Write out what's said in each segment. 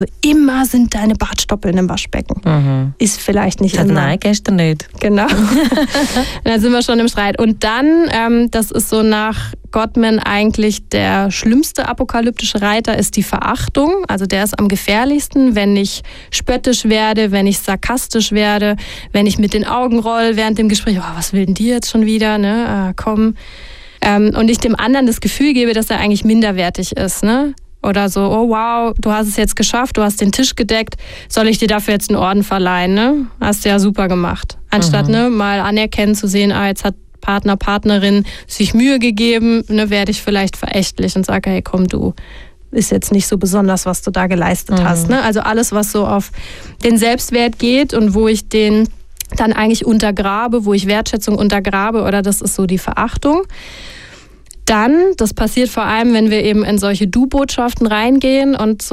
Immer sind deine Bartstoppeln im Waschbecken. Ist vielleicht nicht immer. Nein, gestern nicht. Genau. Dann sind wir schon im Streit. Und dann, das ist so nach Gottman eigentlich der schlimmste apokalyptische Reiter, ist die Verachtung. Also der ist am gefährlichsten, wenn ich spöttisch werde, wenn ich sarkastisch werde, wenn ich mit den Augen roll während dem Gespräch. Oh, was will denn die jetzt schon wieder? Ne? Komm. Und ich dem anderen das Gefühl gebe, dass er eigentlich minderwertig ist, ne? Oder so, oh wow, du hast es jetzt geschafft, du hast den Tisch gedeckt, soll ich dir dafür jetzt einen Orden verleihen, ne? Hast du ja super gemacht. Anstatt mal anerkennen zu sehen, jetzt hat Partner, Partnerin sich Mühe gegeben, ne, werde ich vielleicht verächtlich und sage, hey komm, du, ist jetzt nicht so besonders, was du da geleistet hast. Ne? Also alles, was so auf den Selbstwert geht und wo ich den dann eigentlich untergrabe, wo ich Wertschätzung untergrabe, oder das ist so die Verachtung. Dann, das passiert vor allem, wenn wir eben in solche Du-Botschaften reingehen und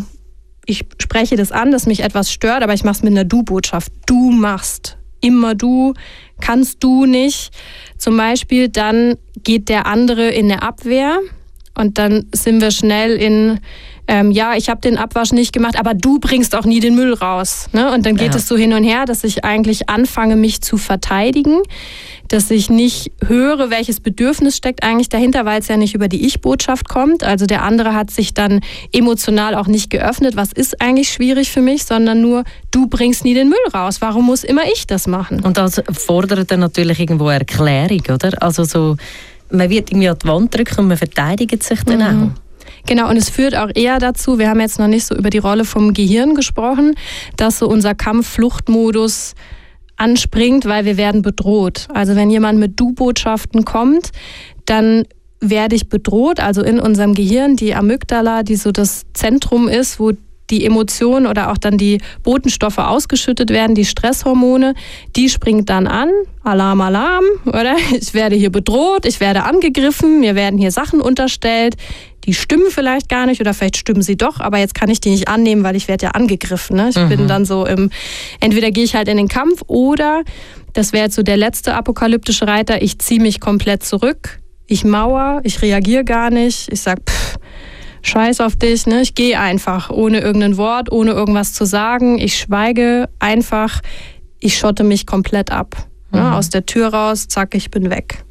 ich spreche das an, dass mich etwas stört, aber ich mache es mit einer Du-Botschaft. Du machst, immer du, kannst du nicht. Zum Beispiel, dann geht der andere in eine Abwehr und dann sind wir schnell in, ich habe den Abwasch nicht gemacht, aber du bringst auch nie den Müll raus. Ne? Und dann geht es so hin und her, dass ich eigentlich anfange, mich zu verteidigen, dass ich nicht höre, welches Bedürfnis steckt eigentlich dahinter, weil es ja nicht über die Ich-Botschaft kommt. Also der andere hat sich dann emotional auch nicht geöffnet. Was ist eigentlich schwierig für mich, sondern nur, du bringst nie den Müll raus. Warum muss immer ich das machen? Und das fordert dann natürlich irgendwo Erklärung, oder? Also so, man wird irgendwie an die Wand drücken und man verteidigt sich dann auch. Genau, und es führt auch eher dazu, wir haben jetzt noch nicht so über die Rolle vom Gehirn gesprochen, dass so unser Kampf-Flucht-Modus anspringt, weil wir werden bedroht. Also wenn jemand mit Du-Botschaften kommt, dann werde ich bedroht. Also in unserem Gehirn, die Amygdala, die so das Zentrum ist, wo die Emotionen oder auch dann die Botenstoffe ausgeschüttet werden, die Stresshormone, die springt dann an. Alarm, Alarm, oder? Ich werde hier bedroht, ich werde angegriffen, mir werden hier Sachen unterstellt, die stimmen vielleicht gar nicht oder vielleicht stimmen sie doch, aber jetzt kann ich die nicht annehmen, weil ich werde ja angegriffen. Ne? Ich bin dann so entweder gehe ich halt in den Kampf oder, das wäre jetzt so der letzte apokalyptische Reiter, ich ziehe mich komplett zurück, ich mauer, ich reagiere gar nicht, ich sage, scheiß auf dich, ne? Ich gehe einfach, ohne irgendein Wort, ohne irgendwas zu sagen, ich schweige einfach, ich schotte mich komplett ab. Ne? Aus der Tür raus, zack, ich bin weg.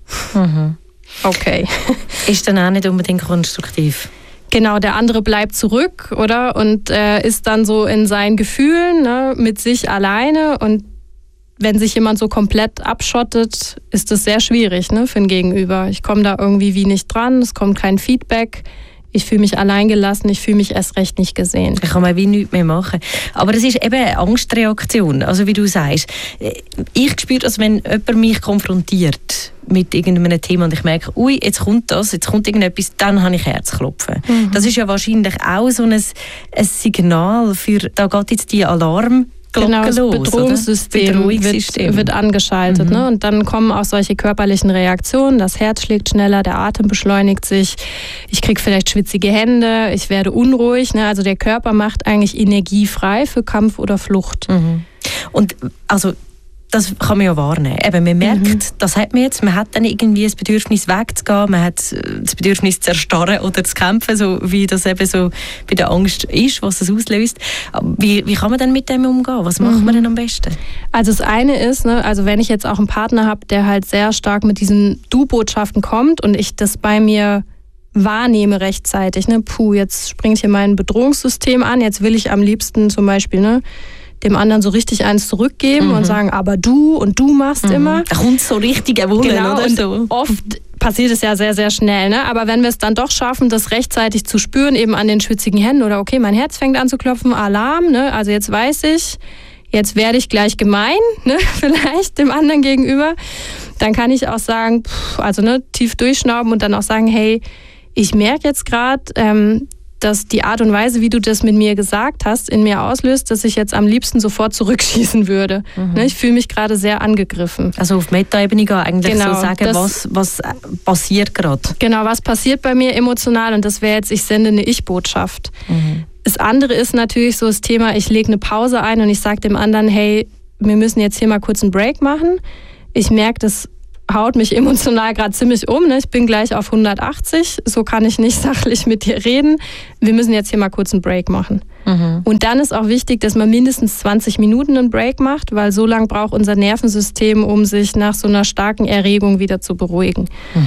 Okay. Ist dann auch nicht unbedingt konstruktiv. Genau, der andere bleibt zurück, oder? Und ist dann so in seinen Gefühlen, ne, mit sich alleine. Und wenn sich jemand so komplett abschottet, ist das sehr schwierig, ne, für ein Gegenüber. Ich komme da irgendwie wie nicht dran, es kommt kein Feedback. Ich fühle mich alleingelassen, ich fühle mich erst recht nicht gesehen. Ich kann mir wie nichts mehr machen. Aber das ist eben eine Angstreaktion, also wie du sagst. Ich spüre, also wenn jemand mich konfrontiert mit irgendeinem Thema und ich merke, ui, jetzt kommt irgendetwas, dann habe ich Herzklopfen. Das ist ja wahrscheinlich auch so ein Signal für, da geht jetzt die Alarmglocke das los, Bedrohungssystem wird angeschaltet. Ne? Und dann kommen auch solche körperlichen Reaktionen. Das Herz schlägt schneller, der Atem beschleunigt sich. Ich kriege vielleicht schwitzige Hände, ich werde unruhig. Ne? Also der Körper macht eigentlich Energie frei für Kampf oder Flucht. Und also das kann man ja wahrnehmen. Eben, man merkt, das hat man jetzt. Man hat dann irgendwie das Bedürfnis wegzugehen, man hat das Bedürfnis zu erstarren oder zu kämpfen, so wie das eben so bei der Angst ist, was das auslöst. Wie kann man denn mit dem umgehen? Was macht man denn am besten? Also das eine ist, ne, also wenn ich jetzt auch einen Partner habe, der halt sehr stark mit diesen Du-Botschaften kommt und ich das bei mir wahrnehme rechtzeitig, ne, jetzt springt hier mein Bedrohungssystem an, jetzt will ich am liebsten zum Beispiel, ne, dem anderen so richtig eins zurückgeben und sagen, aber du und du machst immer. Da kommt so richtig Wollen, genau, oder und so. Oft passiert es ja sehr, sehr schnell. Ne? Aber wenn wir es dann doch schaffen, das rechtzeitig zu spüren, eben an den schwitzigen Händen oder okay, mein Herz fängt an zu klopfen, Alarm, ne? Also jetzt weiß ich, jetzt werde ich gleich gemein, ne? Vielleicht dem anderen gegenüber. Dann kann ich auch sagen, tief durchschnauben und dann auch sagen, hey, ich merke jetzt gerade, dass die Art und Weise, wie du das mit mir gesagt hast, in mir auslöst, dass ich jetzt am liebsten sofort zurückschießen würde. Ich fühle mich gerade sehr angegriffen. Also auf Meta-Ebene gehen, eigentlich genau, so sagen, was passiert gerade. Genau, was passiert bei mir emotional und das wäre jetzt, ich sende eine Ich-Botschaft. Das andere ist natürlich so das Thema, ich lege eine Pause ein und ich sage dem anderen, hey, wir müssen jetzt hier mal kurz einen Break machen. Ich merke, das haut mich emotional gerade ziemlich um. Ne? Ich bin gleich auf 180, so kann ich nicht sachlich mit dir reden. Wir müssen jetzt hier mal kurz einen Break machen. Und dann ist auch wichtig, dass man mindestens 20 Minuten einen Break macht, weil so lange braucht unser Nervensystem, um sich nach so einer starken Erregung wieder zu beruhigen.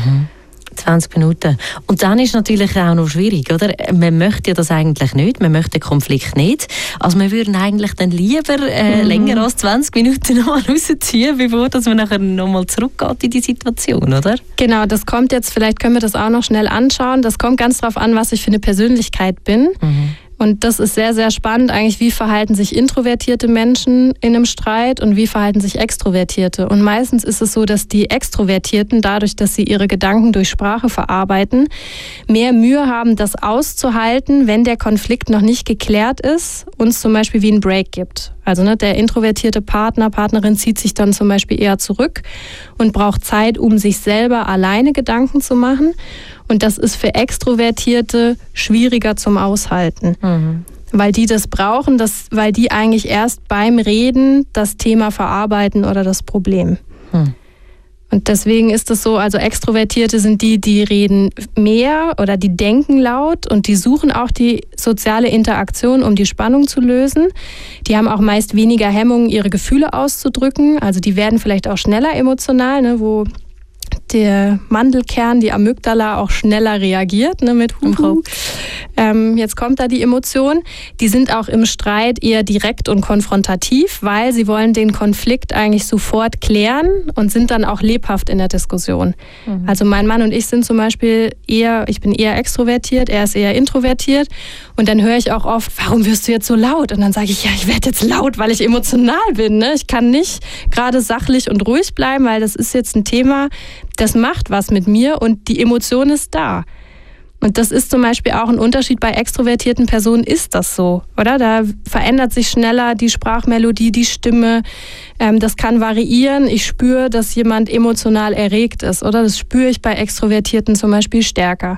20 Minuten. Und dann ist natürlich auch noch schwierig, oder? Man möchte ja das eigentlich nicht, man möchte den Konflikt nicht. Also wir würden eigentlich dann lieber länger als 20 Minuten noch mal rausziehen, bevor dass man nachher nochmal zurückgeht in die Situation, oder? Genau, das kommt jetzt, vielleicht können wir das auch noch schnell anschauen. Das kommt ganz drauf an, was ich für eine Persönlichkeit bin. Und das ist sehr, sehr spannend eigentlich, wie verhalten sich introvertierte Menschen in einem Streit und wie verhalten sich Extrovertierte. Und meistens ist es so, dass die Extrovertierten, dadurch, dass sie ihre Gedanken durch Sprache verarbeiten, mehr Mühe haben, das auszuhalten, wenn der Konflikt noch nicht geklärt ist und es zum Beispiel wie einen Break gibt. Also der introvertierte Partner, Partnerin zieht sich dann zum Beispiel eher zurück und braucht Zeit, um sich selber alleine Gedanken zu machen. Und das ist für Extrovertierte schwieriger zum Aushalten, weil die das brauchen, weil die eigentlich erst beim Reden das Thema verarbeiten oder das Problem. Und deswegen ist es so, also Extrovertierte sind die reden mehr oder die denken laut und die suchen auch die soziale Interaktion, um die Spannung zu lösen. Die haben auch meist weniger Hemmungen, ihre Gefühle auszudrücken. Also die werden vielleicht auch schneller emotional, ne, wo der Mandelkern, die Amygdala, auch schneller reagiert, ne, mit Huhu. Jetzt kommt da die Emotion. Die sind auch im Streit eher direkt und konfrontativ, weil sie wollen den Konflikt eigentlich sofort klären und sind dann auch lebhaft in der Diskussion. Also mein Mann und ich sind zum Beispiel ich bin eher extrovertiert, er ist eher introvertiert. Und dann höre ich auch oft, warum wirst du jetzt so laut? Und dann sage ich, ja, ich werde jetzt laut, weil ich emotional bin. Ne? Ich kann nicht gerade sachlich und ruhig bleiben, weil das ist jetzt ein Thema, das macht was mit mir und die Emotion ist da. Und das ist zum Beispiel auch ein Unterschied bei extrovertierten Personen, ist das so, oder? Da verändert sich schneller die Sprachmelodie, die Stimme. Das kann variieren. Ich spüre, dass jemand emotional erregt ist, oder? Das spüre ich bei Extrovertierten zum Beispiel stärker.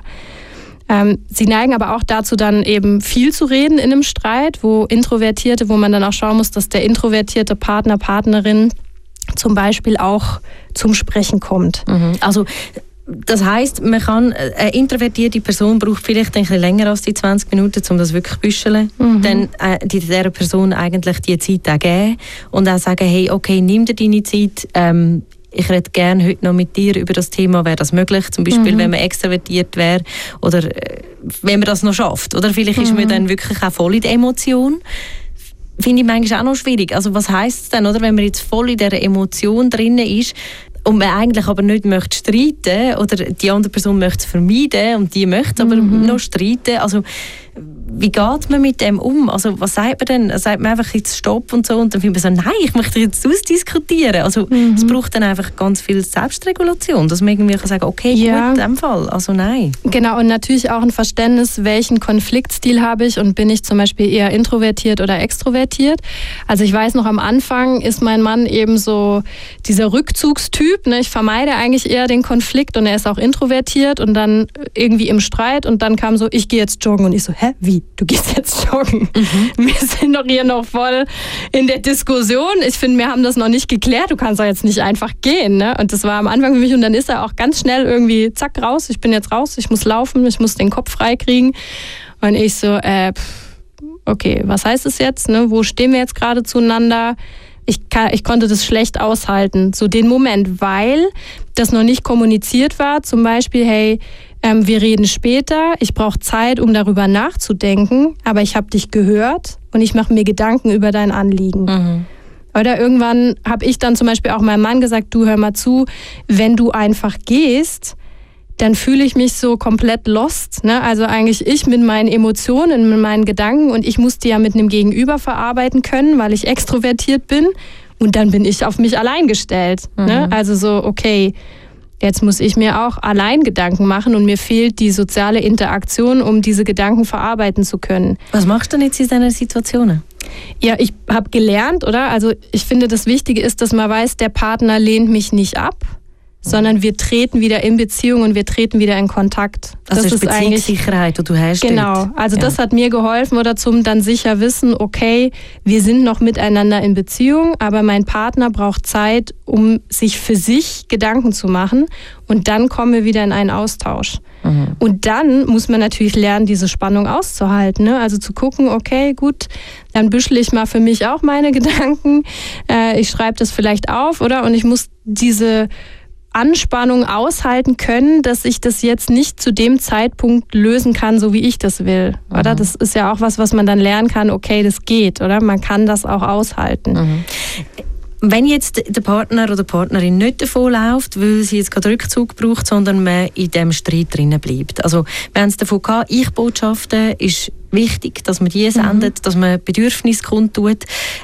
Sie neigen aber auch dazu, dann eben viel zu reden in einem Streit, wo man dann auch schauen muss, dass der introvertierte Partner, Partnerin zum Beispiel auch zum Sprechen kommt. Also das heisst, man kann, eine introvertierte Person braucht vielleicht ein bisschen länger als die 20 Minuten, um das wirklich zu büscheln. Dann dieser Person eigentlich die Zeit auch geben und auch sagen, hey, okay, nimm dir deine Zeit, ich rede gerne heute noch mit dir über das Thema, wäre das möglich? Zum Beispiel, wenn man extrovertiert wäre oder wenn man das noch schafft. Oder vielleicht ist man dann wirklich auch voll in der Emotion. Finde ich manchmal auch noch schwierig. Also was heisst es denn, oder, wenn man jetzt voll in dieser Emotion drin ist und man eigentlich aber nicht möchte streiten oder die andere Person möchte es vermeiden und die möchte aber noch streiten. Also wie geht man mit dem um? Also was sagt man denn? Sagt man einfach jetzt Stopp und so und dann findet man so, nein, ich möchte jetzt ausdiskutieren. Also es braucht dann einfach ganz viel Selbstregulation, dass man irgendwie kann sagen, okay, gut, in dem Fall, also nein. Genau, und natürlich auch ein Verständnis, welchen Konfliktstil habe ich und bin ich zum Beispiel eher introvertiert oder extrovertiert. Also ich weiß noch, am Anfang ist mein Mann eben so dieser Rückzugstyp, ne? Ich vermeide eigentlich eher den Konflikt und er ist auch introvertiert und dann irgendwie im Streit und dann kam so, ich gehe jetzt joggen und ich so, hä, wie? Du gehst jetzt joggen? Wir sind doch hier noch voll in der Diskussion. Ich finde, wir haben das noch nicht geklärt. Du kannst doch jetzt nicht einfach gehen. Ne? Und das war am Anfang für mich und dann ist er auch ganz schnell irgendwie, zack, raus. Ich bin jetzt raus, ich muss laufen, ich muss den Kopf freikriegen. Und ich so, okay, was heißt es jetzt? Ne? Wo stehen wir jetzt gerade zueinander? Ich konnte das schlecht aushalten, so den Moment, weil das noch nicht kommuniziert war. Zum Beispiel, hey, wir reden später, ich brauche Zeit, um darüber nachzudenken, aber ich habe dich gehört und ich mache mir Gedanken über dein Anliegen. Oder irgendwann habe ich dann zum Beispiel auch meinem Mann gesagt, du hör mal zu, wenn du einfach gehst, dann fühle ich mich so komplett lost. Ne? Also eigentlich ich mit meinen Emotionen, mit meinen Gedanken und ich muss die ja mit einem Gegenüber verarbeiten können, weil ich extrovertiert bin und dann bin ich auf mich allein gestellt. Ne? Also so, okay, jetzt muss ich mir auch allein Gedanken machen und mir fehlt die soziale Interaktion, um diese Gedanken verarbeiten zu können. Was machst du denn jetzt in deiner Situation? Ja, ich habe gelernt, oder? Also ich finde, das Wichtige ist, dass man weiß, der Partner lehnt mich nicht ab, sondern wir treten wieder in Beziehung und wir treten wieder in Kontakt. Also das ist Beziehungssicherheit, die du herstellst. Genau, also das hat mir geholfen oder zum dann sicher wissen, okay, wir sind noch miteinander in Beziehung, aber mein Partner braucht Zeit, um sich für sich Gedanken zu machen und dann kommen wir wieder in einen Austausch. Und dann muss man natürlich lernen, diese Spannung auszuhalten. Ne? Also zu gucken, okay, gut, dann büschle ich mal für mich auch meine Gedanken. Ich schreibe das vielleicht auf, oder? Und ich muss diese Anspannung aushalten können, dass ich das jetzt nicht zu dem Zeitpunkt lösen kann, so wie ich das will. Oder? Das ist ja auch was man dann lernen kann, okay, das geht, oder? Man kann das auch aushalten. Wenn jetzt der Partner oder die Partnerin nicht davonläuft, weil sie jetzt gerade Rückzug braucht, sondern man in diesem Streit drinnen bleibt. Also wir haben es davon gehabt, Ich-Botschaften ist wichtig, dass man die sendet, dass man Bedürfnisse kundtut.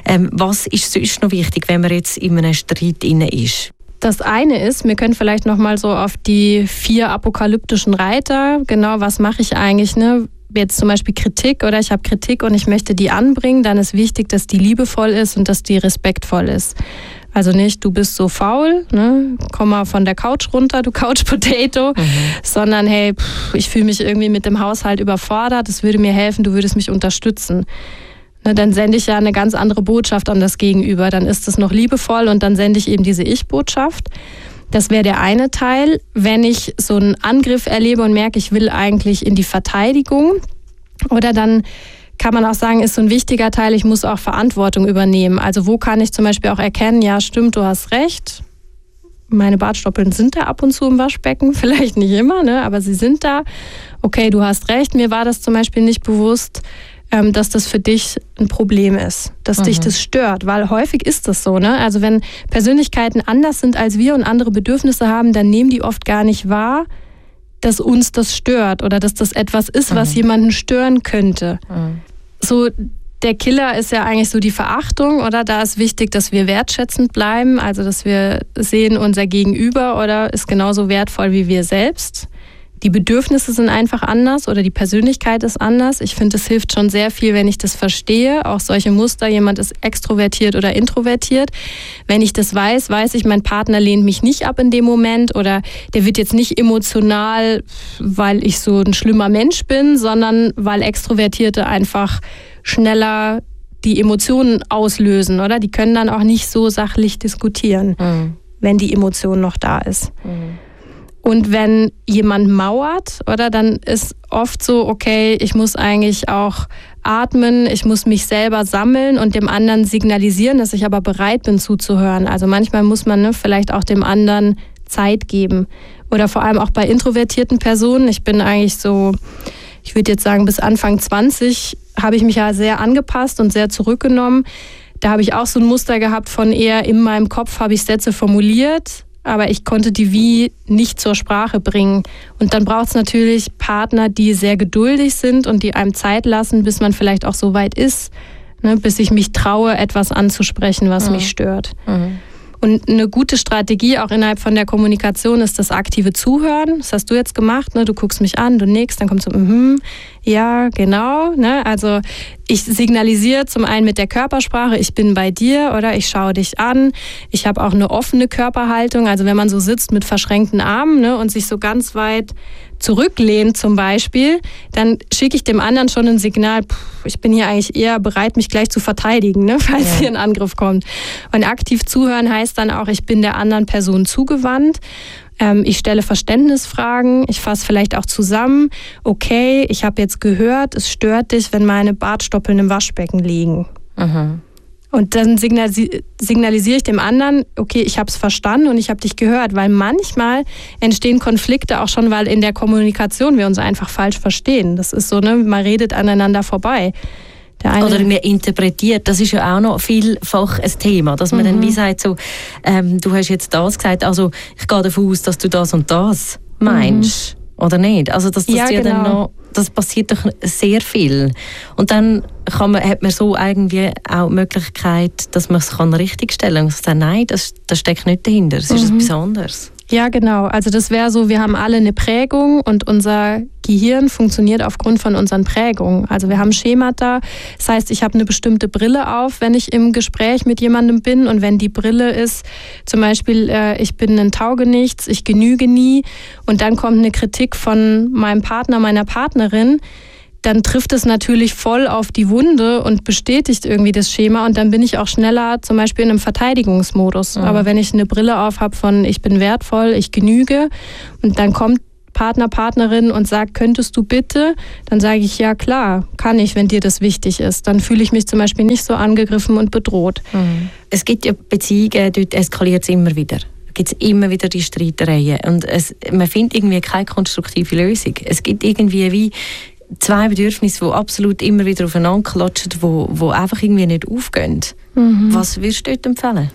Was ist sonst noch wichtig, wenn man jetzt in einem Streit drin ist? Das eine ist, wir können vielleicht noch mal so auf die 4 apokalyptischen Reiter, genau, was mache ich eigentlich, ne? Jetzt zum Beispiel Kritik oder ich habe Kritik und ich möchte die anbringen, dann ist wichtig, dass die liebevoll ist und dass die respektvoll ist. Also nicht, du bist so faul, ne? Komm mal von der Couch runter, du Couch Potato, sondern hey, ich fühle mich irgendwie mit dem Haushalt überfordert, es würde mir helfen, du würdest mich unterstützen. Ne, dann sende ich ja eine ganz andere Botschaft an das Gegenüber, dann ist es noch liebevoll und dann sende ich eben diese Ich-Botschaft. Das wäre der eine Teil. Wenn ich so einen Angriff erlebe und merke, ich will eigentlich in die Verteidigung, oder dann kann man auch sagen, ist so ein wichtiger Teil, ich muss auch Verantwortung übernehmen. Also wo kann ich zum Beispiel auch erkennen, ja stimmt, du hast recht, meine Bartstoppeln sind da ab und zu im Waschbecken, vielleicht nicht immer, ne, aber sie sind da. Okay, du hast recht, mir war das zum Beispiel nicht bewusst, dass das für dich ein Problem ist, dass dich das stört, weil häufig ist das so, ne? Also wenn Persönlichkeiten anders sind als wir und andere Bedürfnisse haben, dann nehmen die oft gar nicht wahr, dass uns das stört oder dass das etwas ist, was jemanden stören könnte. So, der Killer ist ja eigentlich so die Verachtung, oder? Da ist wichtig, dass wir wertschätzend bleiben, also dass wir sehen, unser Gegenüber oder ist genauso wertvoll wie wir selbst. Die Bedürfnisse sind einfach anders oder die Persönlichkeit ist anders. Ich finde, es hilft schon sehr viel, wenn ich das verstehe. Auch solche Muster, jemand ist extrovertiert oder introvertiert. Wenn ich das weiß ich, mein Partner lehnt mich nicht ab in dem Moment oder der wird jetzt nicht emotional, weil ich so ein schlimmer Mensch bin, sondern weil Extrovertierte einfach schneller die Emotionen auslösen, oder? Die können dann auch nicht so sachlich diskutieren, wenn die Emotion noch da ist. Und wenn jemand mauert, oder, dann ist oft so, okay, ich muss eigentlich auch atmen, ich muss mich selber sammeln und dem anderen signalisieren, dass ich aber bereit bin zuzuhören. Also manchmal muss man vielleicht auch dem anderen Zeit geben. Oder vor allem auch bei introvertierten Personen. Ich bin eigentlich so, ich würde jetzt sagen, bis Anfang 20 habe ich mich ja sehr angepasst und sehr zurückgenommen. Da habe ich auch so ein Muster gehabt von eher in meinem Kopf habe ich Sätze formuliert, aber ich konnte die wie nicht zur Sprache bringen. Und dann braucht es natürlich Partner, die sehr geduldig sind und die einem Zeit lassen, bis man vielleicht auch so weit ist, ne, bis ich mich traue, etwas anzusprechen, was mich stört. Und eine gute Strategie auch innerhalb von der Kommunikation ist das aktive Zuhören. Das hast du jetzt gemacht, ne? Du guckst mich an, du nickst, dann kommt so, ja, genau. Ne? Also ich signalisiere zum einen mit der Körpersprache, ich bin bei dir oder ich schaue dich an. Ich habe auch eine offene Körperhaltung, also wenn man so sitzt mit verschränkten Armen, ne, und sich so ganz weit zurücklehnt zum Beispiel, dann schicke ich dem anderen schon ein Signal, ich bin hier eigentlich eher bereit, mich gleich zu verteidigen, ne, falls hier ein Angriff kommt. Und aktiv zuhören heißt dann auch, ich bin der anderen Person zugewandt. Ich stelle Verständnisfragen, ich fasse vielleicht auch zusammen, okay, ich habe jetzt gehört, es stört dich, wenn meine Bartstoppeln im Waschbecken liegen. Und dann signalisiere ich dem anderen, okay, ich habe es verstanden und ich habe dich gehört, weil manchmal entstehen Konflikte auch schon, weil in der Kommunikation wir uns einfach falsch verstehen. Das ist so, ne, man redet aneinander vorbei. Oder man interpretiert, das ist ja auch noch vielfach ein Thema, dass man dann wie sagt, so, du hast jetzt das gesagt, also ich gehe davon aus, dass du das und das meinst, oder nicht? Also das ja, genau. Dann noch, das passiert doch sehr viel. Und dann hat man so irgendwie auch die Möglichkeit, dass man es richtigstellen kann und sagt, nein, das steckt nicht dahinter, es ist etwas anderes. Ja, genau. Also das wäre so, wir haben alle eine Prägung und unser Gehirn funktioniert aufgrund von unseren Prägungen. Also wir haben Schemata. Das heißt, ich habe eine bestimmte Brille auf, wenn ich im Gespräch mit jemandem bin. Und wenn die Brille ist, zum Beispiel, ich bin ein Taugenichts, ich genüge nie. Und dann kommt eine Kritik von meinem Partner, meiner Partnerin, dann trifft es natürlich voll auf die Wunde und bestätigt irgendwie das Schema und dann bin ich auch schneller zum Beispiel in einem Verteidigungsmodus. Mhm. Aber wenn ich eine Brille auf habe von ich bin wertvoll, ich genüge und dann kommt Partner, Partnerin und sagt, könntest du bitte? Dann sage ich, ja klar, kann ich, wenn dir das wichtig ist. Dann fühle ich mich zum Beispiel nicht so angegriffen und bedroht. Mhm. Es gibt ja Beziehungen, dort eskaliert es immer wieder. Gibt es immer wieder die Streitereien und man findet irgendwie keine konstruktive Lösung. Es gibt irgendwie wie zwei Bedürfnisse, die absolut immer wieder aufeinander klatschen, die einfach irgendwie nicht aufgehen. Mhm. Was würdest du dort empfehlen?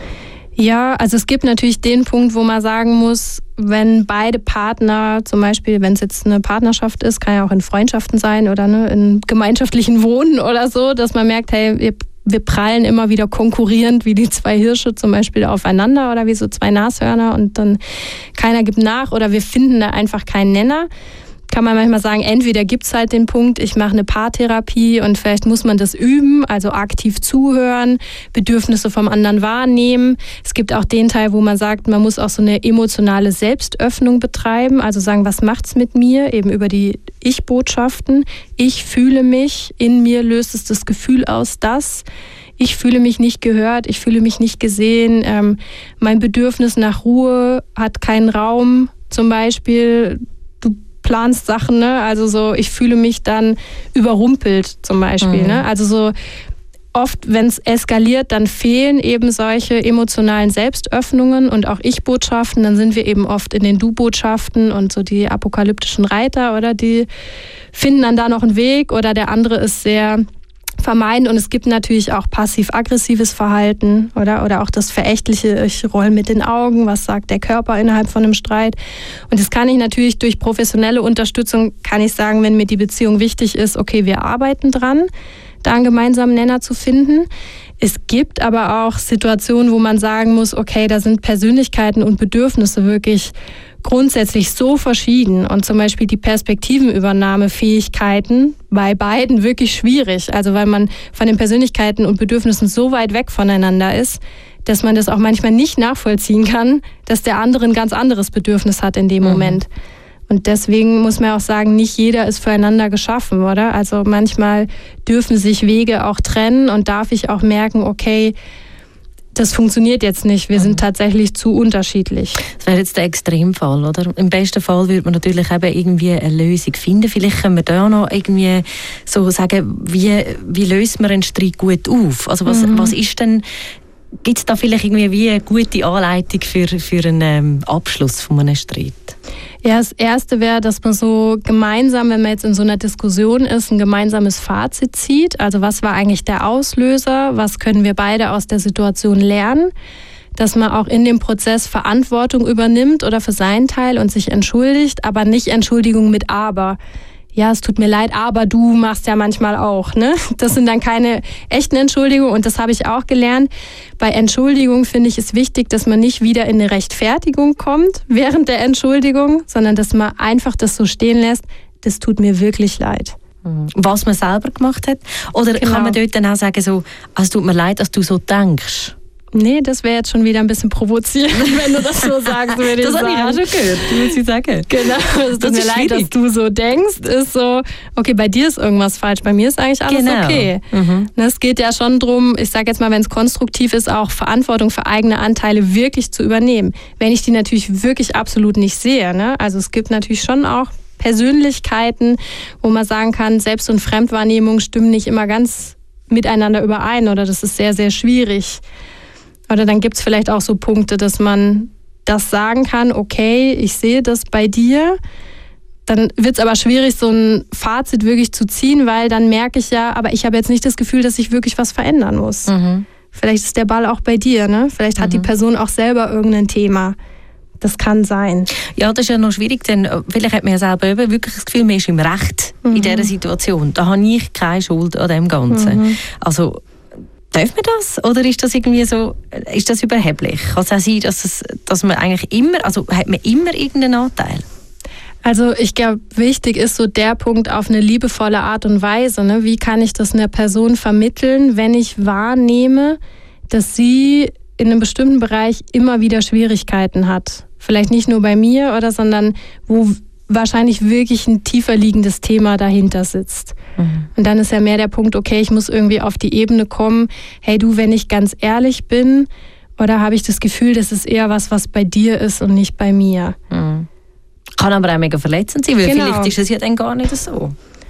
Ja, also es gibt natürlich den Punkt, wo man sagen muss, wenn beide Partner, zum Beispiel, wenn es jetzt eine Partnerschaft ist, kann ja auch in Freundschaften sein oder in gemeinschaftlichen Wohnen oder so, dass man merkt, hey, wir prallen immer wieder konkurrierend wie die zwei Hirsche zum Beispiel aufeinander oder wie so zwei Nashörner und dann keiner gibt nach oder wir finden da einfach keinen Nenner. Kann man manchmal sagen, entweder gibt es halt den Punkt, ich mache eine Paartherapie und vielleicht muss man das üben, also aktiv zuhören, Bedürfnisse vom anderen wahrnehmen. Es gibt auch den Teil, wo man sagt, man muss auch so eine emotionale Selbstöffnung betreiben, also sagen, was macht's mit mir, eben über die Ich-Botschaften. Ich fühle mich, in mir löst es das Gefühl aus, dass ich fühle mich nicht gehört, ich fühle mich nicht gesehen, mein Bedürfnis nach Ruhe hat keinen Raum, zum Beispiel. Planst Sachen, ne? Also so, ich fühle mich dann überrumpelt zum Beispiel. Ne? Also so oft, wenn es eskaliert, dann fehlen eben solche emotionalen Selbstöffnungen und auch Ich-Botschaften. Dann sind wir eben oft in den Du-Botschaften und so die apokalyptischen Reiter oder die finden dann da noch einen Weg oder der andere ist sehr vermeiden und es gibt natürlich auch passiv-aggressives Verhalten oder auch das Verächtliche, ich roll mit den Augen, was sagt der Körper innerhalb von einem Streit und das kann ich natürlich durch professionelle Unterstützung, kann ich sagen, wenn mir die Beziehung wichtig ist, okay, wir arbeiten dran, da einen gemeinsamen Nenner zu finden. Es gibt aber auch Situationen, wo man sagen muss, okay, da sind Persönlichkeiten und Bedürfnisse wirklich grundsätzlich so verschieden und zum Beispiel die Perspektivenübernahmefähigkeiten bei beiden wirklich schwierig. Also weil man von den Persönlichkeiten und Bedürfnissen so weit weg voneinander ist, dass man das auch manchmal nicht nachvollziehen kann, dass der andere ein ganz anderes Bedürfnis hat in dem Moment. Und deswegen muss man auch sagen, nicht jeder ist füreinander geschaffen, oder? Also manchmal dürfen sich Wege auch trennen und darf ich auch merken, okay, das funktioniert jetzt nicht. Wir sind tatsächlich zu unterschiedlich. Das wäre jetzt der Extremfall, oder? Im besten Fall würde man natürlich eben irgendwie eine Lösung finden. Vielleicht können wir da noch irgendwie so sagen, wie löst man einen Streit gut auf? Also was ist denn, gibt es da vielleicht irgendwie wie eine gute Anleitung für einen Abschluss von einem Streit? Ja, das Erste wäre, dass man so gemeinsam, wenn man jetzt in so einer Diskussion ist, ein gemeinsames Fazit zieht. Also was war eigentlich der Auslöser? Was können wir beide aus der Situation lernen? Dass man auch in dem Prozess Verantwortung übernimmt oder für seinen Teil und sich entschuldigt, aber nicht Entschuldigung mit aber. Ja, es tut mir leid, aber du machst ja manchmal auch, ne? Das sind dann keine echten Entschuldigungen und das habe ich auch gelernt. Bei Entschuldigung finde ich es wichtig, dass man nicht wieder in eine Rechtfertigung kommt während der Entschuldigung, sondern dass man einfach das so stehen lässt, das tut mir wirklich leid. Was man selber gemacht hat? Oder kann man dort dann auch sagen, so, es tut mir leid, dass du so denkst? Nee, das wäre jetzt schon wieder ein bisschen provozierend, wenn du das so sagst, würde ich sagen. Das habe ich auch schon gehört, muss ich sagen. Genau, es tut mir leid, dass du so denkst, ist so, okay, bei dir ist irgendwas falsch, bei mir ist eigentlich alles okay. Es geht ja schon darum, ich sage jetzt mal, wenn es konstruktiv ist, auch Verantwortung für eigene Anteile wirklich zu übernehmen. Wenn ich die natürlich wirklich absolut nicht sehe, ne? Also es gibt natürlich schon auch Persönlichkeiten, wo man sagen kann, Selbst- und Fremdwahrnehmung stimmen nicht immer ganz miteinander überein oder das ist sehr, sehr schwierig. Oder dann gibt es vielleicht auch so Punkte, dass man das sagen kann, okay, ich sehe das bei dir. Dann wird es aber schwierig, so ein Fazit wirklich zu ziehen, weil dann merke ich ja, aber ich habe jetzt nicht das Gefühl, dass ich wirklich was verändern muss. Vielleicht ist der Ball auch bei dir, ne? Vielleicht hat die Person auch selber irgendein Thema. Das kann sein. Ja, das ist ja noch schwierig, denn vielleicht hat man ja selber wirklich das Gefühl, man ist im Recht in dieser Situation. Da habe ich keine Schuld an dem Ganzen. Also Darf man das? Oder ist das irgendwie so, ist das überheblich? Kann es auch sein, dass man eigentlich immer, also hat man immer irgendeinen Anteil? Also ich glaube, wichtig ist so der Punkt auf eine liebevolle Art und Weise. Ne? Wie kann ich das einer Person vermitteln, wenn ich wahrnehme, dass sie in einem bestimmten Bereich immer wieder Schwierigkeiten hat? Vielleicht nicht nur bei mir, sondern wo wahrscheinlich wirklich ein tiefer liegendes Thema dahinter sitzt. Mhm. Und dann ist ja mehr der Punkt, okay, ich muss irgendwie auf die Ebene kommen, hey du, wenn ich ganz ehrlich bin, oder habe ich das Gefühl, das ist eher was bei dir ist und nicht bei mir. Mhm. Kann aber auch mega verletzend sein, weil vielleicht ist es ja dann gar nicht so.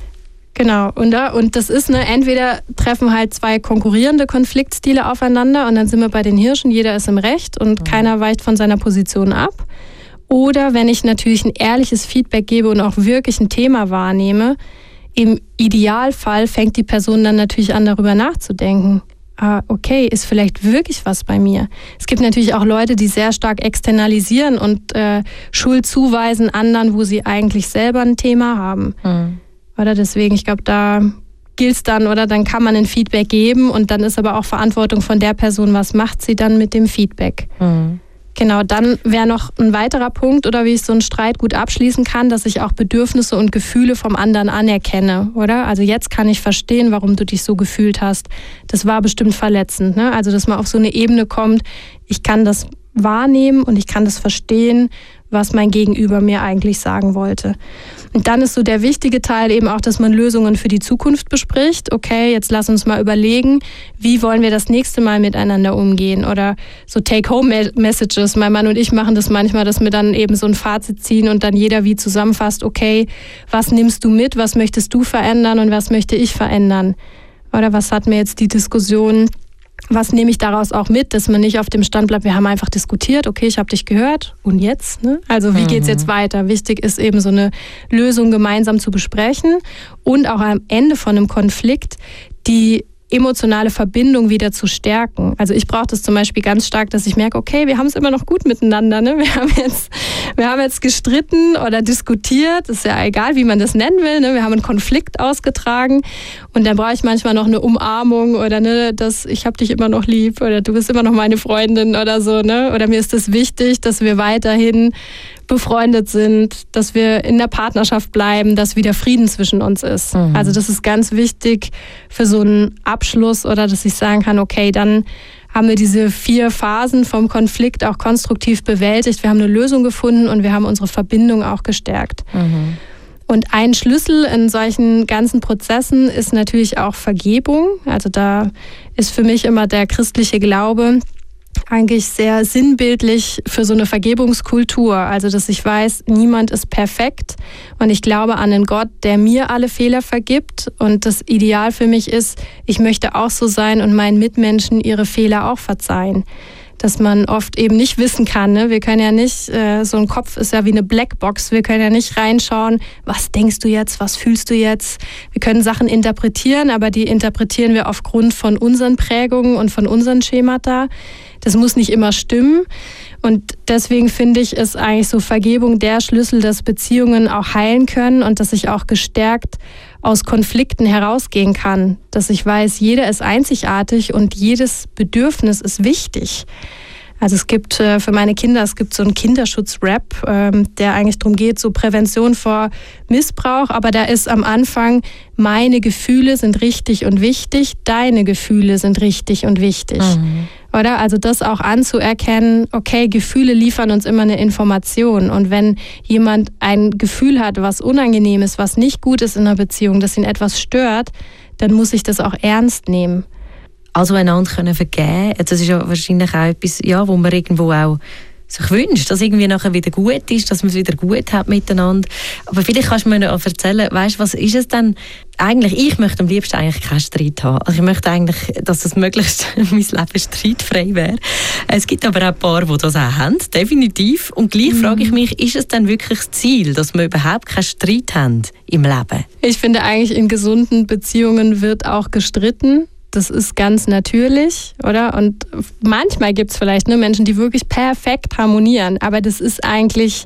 Genau, und das ist, entweder treffen halt zwei konkurrierende Konfliktstile aufeinander und dann sind wir bei den Hirschen, jeder ist im Recht und keiner weicht von seiner Position ab. Oder wenn ich natürlich ein ehrliches Feedback gebe und auch wirklich ein Thema wahrnehme, im Idealfall fängt die Person dann natürlich an, darüber nachzudenken. Okay, ist vielleicht wirklich was bei mir. Es gibt natürlich auch Leute, die sehr stark externalisieren und Schuld zuweisen anderen, wo sie eigentlich selber ein Thema haben. Mhm. Oder deswegen, ich glaube, da gilt es dann, oder dann kann man ein Feedback geben und dann ist aber auch Verantwortung von der Person, was macht sie dann mit dem Feedback. Mhm. Genau, dann wäre noch ein weiterer Punkt, oder wie ich so einen Streit gut abschließen kann, dass ich auch Bedürfnisse und Gefühle vom anderen anerkenne, oder? Also jetzt kann ich verstehen, warum du dich so gefühlt hast. Das war bestimmt verletzend, ne? Also dass man auf so eine Ebene kommt, ich kann das wahrnehmen und ich kann das verstehen, was mein Gegenüber mir eigentlich sagen wollte. Und dann ist so der wichtige Teil eben auch, dass man Lösungen für die Zukunft bespricht. Okay, jetzt lass uns mal überlegen, wie wollen wir das nächste Mal miteinander umgehen? Oder so Take-Home-Messages. Mein Mann und ich machen das manchmal, dass wir dann eben so ein Fazit ziehen und dann jeder wie zusammenfasst, okay, was nimmst du mit, was möchtest du verändern und was möchte ich verändern? Oder was hat mir jetzt die Diskussion, was nehme ich daraus auch mit, dass man nicht auf dem Stand bleibt, wir haben einfach diskutiert, okay, ich habe dich gehört und jetzt? Ne? Also wie geht's jetzt weiter? Wichtig ist eben so eine Lösung gemeinsam zu besprechen und auch am Ende von einem Konflikt die emotionale Verbindung wieder zu stärken. Also ich brauche das zum Beispiel ganz stark, dass ich merke, okay, wir haben es immer noch gut miteinander. Ne? Wir haben jetzt gestritten oder diskutiert, ist ja egal, wie man das nennen will. Ne? Wir haben einen Konflikt ausgetragen und dann brauche ich manchmal noch eine Umarmung oder ich habe dich immer noch lieb oder du bist immer noch meine Freundin oder so. Ne? Oder mir ist es wichtig, dass wir weiterhin befreundet sind, dass wir in der Partnerschaft bleiben, dass wieder Frieden zwischen uns ist. Mhm. Also das ist ganz wichtig für so einen Abschluss oder dass ich sagen kann, okay, dann haben wir diese 4 Phasen vom Konflikt auch konstruktiv bewältigt. Wir haben eine Lösung gefunden und wir haben unsere Verbindung auch gestärkt. Mhm. Und ein Schlüssel in solchen ganzen Prozessen ist natürlich auch Vergebung. Also da ist für mich immer der christliche Glaube eigentlich sehr sinnbildlich für so eine Vergebungskultur. Also, dass ich weiß, niemand ist perfekt und ich glaube an einen Gott, der mir alle Fehler vergibt. Und das Ideal für mich ist, ich möchte auch so sein und meinen Mitmenschen ihre Fehler auch verzeihen. Dass man oft eben nicht wissen kann. Ne? Wir können ja nicht, so ein Kopf ist ja wie eine Blackbox, wir können ja nicht reinschauen, was denkst du jetzt, was fühlst du jetzt. Wir können Sachen interpretieren, aber die interpretieren wir aufgrund von unseren Prägungen und von unseren Schemata. Das muss nicht immer stimmen. Und deswegen finde ich, ist eigentlich so Vergebung der Schlüssel, dass Beziehungen auch heilen können und dass ich auch gestärkt aus Konflikten herausgehen kann. Dass ich weiß, jeder ist einzigartig und jedes Bedürfnis ist wichtig. Also es gibt für meine Kinder, so einen Kinderschutz-Rap, der eigentlich darum geht, so Prävention vor Missbrauch. Aber da ist am Anfang, meine Gefühle sind richtig und wichtig, deine Gefühle sind richtig und wichtig. Mhm. Oder? Also das auch anzuerkennen, okay, Gefühle liefern uns immer eine Information. Und wenn jemand ein Gefühl hat, was unangenehm ist, was nicht gut ist in einer Beziehung, dass ihn etwas stört, dann muss ich das auch ernst nehmen. Also einander können vergeben, das ist ja wahrscheinlich auch etwas, ja, wo man irgendwo auch sich wünscht, dass irgendwie nachher wieder gut ist, dass man es wieder gut hat miteinander. Aber vielleicht kannst du mir noch erzählen, weißt, was ist es denn eigentlich? Ich möchte am liebsten eigentlich keinen Streit haben. Also ich möchte eigentlich, dass das möglichst mein Leben streitfrei wäre. Es gibt aber auch ein paar, die das auch haben, definitiv. Und gleich frage ich mich, ist es denn wirklich das Ziel, dass wir überhaupt keinen Streit haben im Leben? Ich finde eigentlich, in gesunden Beziehungen wird auch gestritten. Das ist ganz natürlich, oder? Und manchmal gibt es vielleicht Menschen, die wirklich perfekt harmonieren. Aber das ist eigentlich,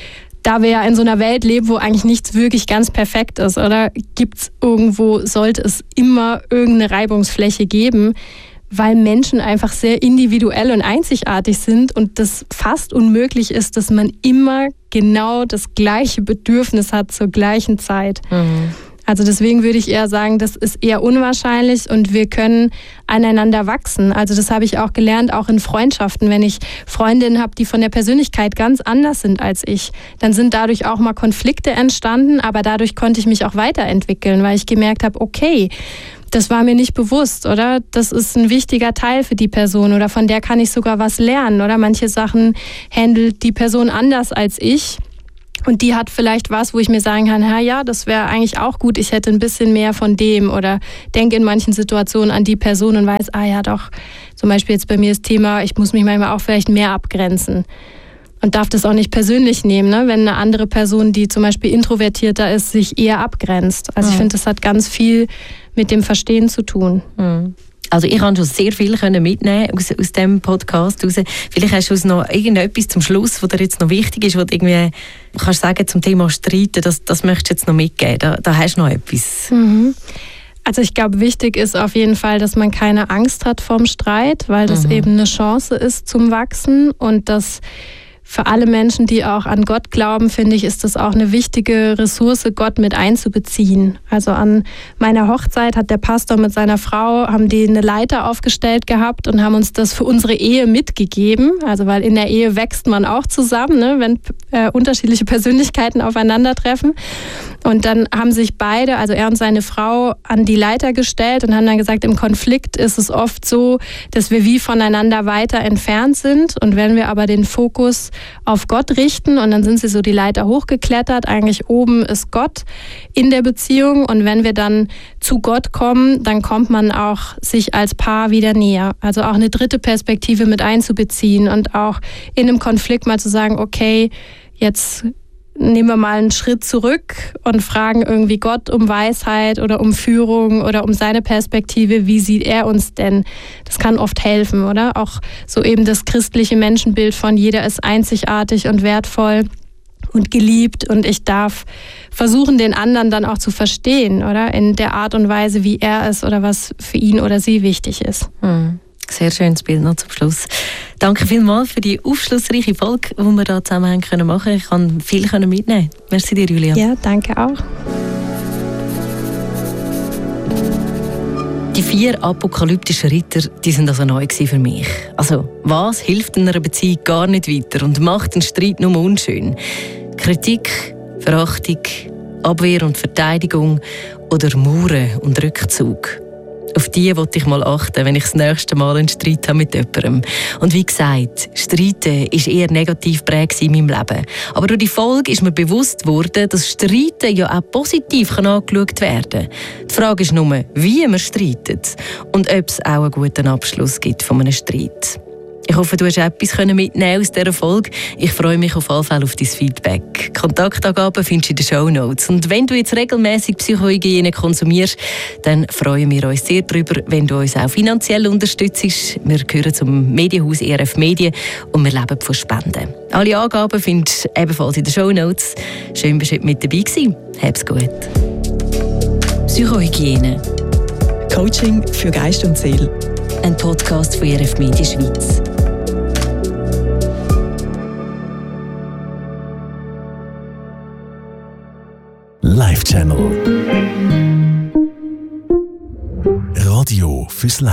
da wir ja in so einer Welt leben, wo eigentlich nichts wirklich ganz perfekt ist, oder? Sollte es immer irgendeine Reibungsfläche geben, weil Menschen einfach sehr individuell und einzigartig sind und das fast unmöglich ist, dass man immer genau das gleiche Bedürfnis hat zur gleichen Zeit. Also deswegen würde ich eher sagen, das ist eher unwahrscheinlich und wir können aneinander wachsen. Also das habe ich auch gelernt, auch in Freundschaften. Wenn ich Freundinnen habe, die von der Persönlichkeit ganz anders sind als ich, dann sind dadurch auch mal Konflikte entstanden, aber dadurch konnte ich mich auch weiterentwickeln, weil ich gemerkt habe, okay, das war mir nicht bewusst, oder? Das ist ein wichtiger Teil für die Person oder von der kann ich sogar was lernen, oder? Manche Sachen handelt die Person anders als ich. Und die hat vielleicht was, wo ich mir sagen kann, ja, das wäre eigentlich auch gut, ich hätte ein bisschen mehr von dem oder denke in manchen Situationen an die Person und weiß, ja doch, zum Beispiel jetzt bei mir das Thema, ich muss mich manchmal auch vielleicht mehr abgrenzen und darf das auch nicht persönlich nehmen, ne? Wenn eine andere Person, die zum Beispiel introvertierter ist, sich eher abgrenzt. Also ich finde, das hat ganz viel mit dem Verstehen zu tun. Also ich konnte schon sehr viel mitnehmen aus diesem Podcast raus. Vielleicht hast du noch irgendetwas zum Schluss, was dir jetzt noch wichtig ist, was du irgendwie kannst sagen zum Thema Streiten, das möchtest du jetzt noch mitgeben. Da hast du noch etwas. Also ich glaube, wichtig ist auf jeden Fall, dass man keine Angst hat vorm Streit, weil das eben eine Chance ist zum Wachsen und dass für alle Menschen, die auch an Gott glauben, finde ich, ist das auch eine wichtige Ressource, Gott mit einzubeziehen. Also an meiner Hochzeit hat der Pastor mit seiner Frau, haben die eine Leiter aufgestellt gehabt und haben uns das für unsere Ehe mitgegeben. Also weil in der Ehe wächst man auch zusammen, ne, wenn unterschiedliche Persönlichkeiten aufeinandertreffen. Und dann haben sich beide, also er und seine Frau, an die Leiter gestellt und haben dann gesagt, im Konflikt ist es oft so, dass wir wie voneinander weiter entfernt sind. Und wenn wir aber den Fokus auf Gott richten und dann sind sie so die Leiter hochgeklettert, eigentlich oben ist Gott in der Beziehung und wenn wir dann zu Gott kommen, dann kommt man auch sich als Paar wieder näher. Also auch eine dritte Perspektive mit einzubeziehen und auch in einem Konflikt mal zu sagen, okay, jetzt nehmen wir mal einen Schritt zurück und fragen irgendwie Gott um Weisheit oder um Führung oder um seine Perspektive. Wie sieht er uns denn? Das kann oft helfen, oder? Auch so eben das christliche Menschenbild von jeder ist einzigartig und wertvoll und geliebt und ich darf versuchen, den anderen dann auch zu verstehen, oder? In der Art und Weise, wie er ist oder was für ihn oder sie wichtig ist. Sehr schönes Bild noch zum Schluss. Danke vielmals für die aufschlussreiche Folge, die wir hier zusammen machen können. Ich konnte viel mitnehmen. Merci dir, Julia. Ja, danke auch. Die 4 apokalyptischen Ritter, die sind also neu für mich. Also, was hilft in einer Beziehung gar nicht weiter und macht den Streit nur unschön? Kritik, Verachtung, Abwehr und Verteidigung oder Mauern und Rückzug? Auf die wollte ich mal achten, wenn ich das nächste Mal einen Streit habe mit jemandem. Und wie gesagt, Streiten war eher negativ prägt in meinem Leben. Aber durch die Folge ist mir bewusst geworden, dass Streiten ja auch positiv angeschaut werden kann. Die Frage ist nur, wie man streitet und ob es auch einen guten Abschluss gibt von einem Streit. Ich hoffe, du hast etwas mitnehmen aus dieser Folge. Ich freue mich auf alle Fälle auf dein Feedback. Kontaktangaben findest du in den Shownotes. Und wenn du jetzt regelmäßig Psychohygiene konsumierst, dann freuen wir uns sehr darüber, wenn du uns auch finanziell unterstützt. Wir gehören zum Medienhaus ERF Medien und wir leben von Spenden. Alle Angaben findest du ebenfalls in den Shownotes. Schön, dass du mit dabei warst. Hab's gut. Psychohygiene. Coaching für Geist und Seele. Ein Podcast von ERF Medien Schweiz. Live Channel. Radio fürs Leben.